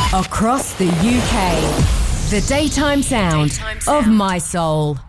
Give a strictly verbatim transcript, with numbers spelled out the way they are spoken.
Across the U K, the daytime sound, daytime sound. of My Soul.